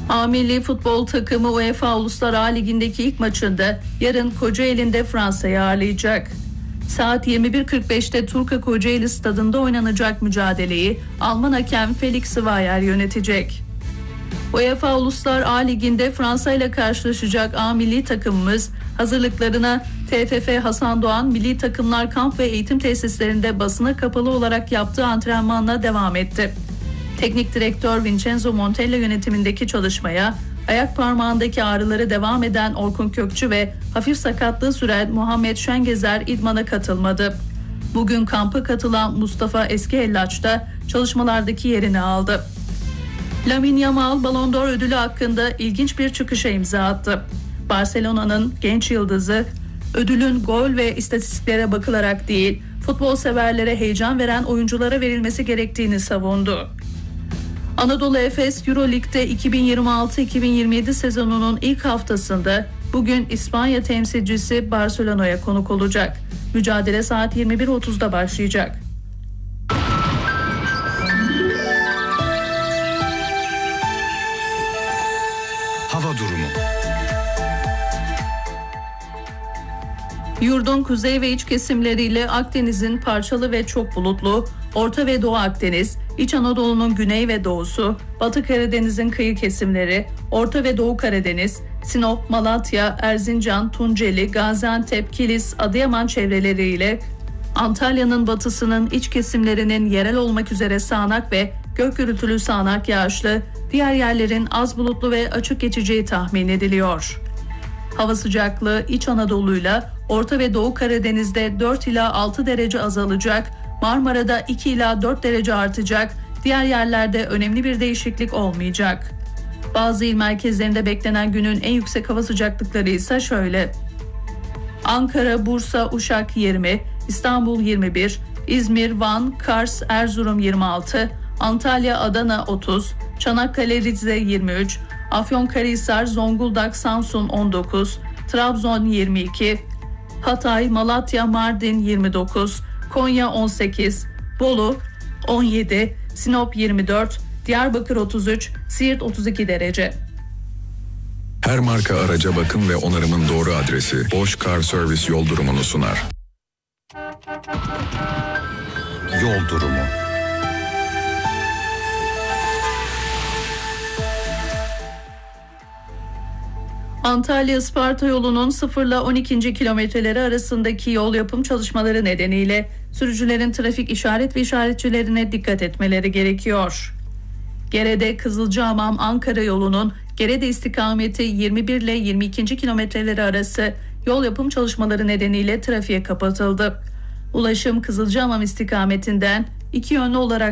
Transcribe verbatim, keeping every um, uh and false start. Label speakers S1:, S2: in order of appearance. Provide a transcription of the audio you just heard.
S1: A Milli Futbol takımı UEFA Uluslar A Ligi'ndeki ilk maçında yarın Kocaeli'nde Fransa'yı ağırlayacak. Saat yirmi bir kırk beşte Turka Kocaeli stadında oynanacak mücadeleyi Alman hakem Felix Zweier yönetecek. UEFA Uluslar A Ligi'nde Fransa ile karşılaşacak A milli takımımız hazırlıklarına T F F Hasan Doğan Milli Takımlar Kamp ve Eğitim Tesislerinde basına kapalı olarak yaptığı antrenmanla devam etti. Teknik direktör Vincenzo Montella yönetimindeki çalışmaya ayak parmağındaki ağrıları devam eden Orkun Kökçü ve hafif sakatlığı süren Muhammed Şengezer idmana katılmadı. Bugün kampa katılan Mustafa Eskiellaç da çalışmalardaki yerini aldı. Lamine Yamal Ballon d'Or ödülü hakkında ilginç bir çıkışa imza attı. Barcelona'nın genç yıldızı ödülün gol ve istatistiklere bakılarak değil, futbol severlere heyecan veren oyunculara verilmesi gerektiğini savundu. Anadolu Efes Euroleague'de iki bin yirmi altı iki bin yirmi yedi sezonunun ilk haftasında bugün İspanya temsilcisi Barcelona'ya konuk olacak. Mücadele saat yirmi bir otuzda başlayacak.
S2: Hava durumu.
S1: Yurdun kuzey ve iç kesimleriyle Akdeniz'in parçalı ve çok bulutlu, Orta ve Doğu Akdeniz, İç Anadolu'nun güney ve doğusu, Batı Karadeniz'in kıyı kesimleri, Orta ve Doğu Karadeniz, Sinop, Malatya, Erzincan, Tunceli, Gaziantep, Kilis, Adıyaman çevreleriyle Antalya'nın batısının iç kesimlerinin yerel olmak üzere sağanak ve gök gürültülü sağanak yağışlı, diğer yerlerin az bulutlu ve açık geçeceği tahmin ediliyor. Hava sıcaklığı İç Anadolu'yla Orta ve Doğu Karadeniz'de dört ila altı derece azalacak, Marmara'da iki ila dört derece artacak, diğer yerlerde önemli bir değişiklik olmayacak. Bazı il merkezlerinde beklenen günün en yüksek hava sıcaklıkları ise şöyle: Ankara, Bursa, Uşak yirmi, İstanbul yirmi bir, İzmir, Van, Kars, Erzurum yirmi altı, Antalya, Adana otuz, Çanakkale, Rize yirmi üç, Afyonkarahisar, Zonguldak, Samsun on dokuz, Trabzon yirmi iki, Hatay, Malatya, Mardin yirmi dokuz, Konya on sekiz, Bolu on yedi, Sinop yirmi dört, Diyarbakır otuz üç, Siirt otuz iki derece.
S2: Her marka araca bakım ve onarımın doğru adresi Bosch Car Service yol durumunu sunar. Yol durumu.
S1: Antalya-Isparta yolunun sıfır ile on ikinci kilometreleri arasındaki yol yapım çalışmaları nedeniyle sürücülerin trafik işaret ve işaretçilerine dikkat etmeleri gerekiyor. Gerede Kızılcahamam Ankara yolunun Gerede istikameti yirmi bir ile yirmi ikinci kilometreleri arası yol yapım çalışmaları nedeniyle trafiğe kapatıldı. Ulaşım Kızılcahamam istikametinden iki yönlü olarak